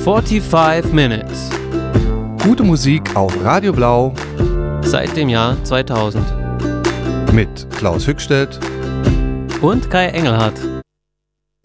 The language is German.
45 Minutes. Gute Musik auf Radio Blau Seit dem Jahr 2000. mit Klaus Hückstedt Und Kai Engelhardt.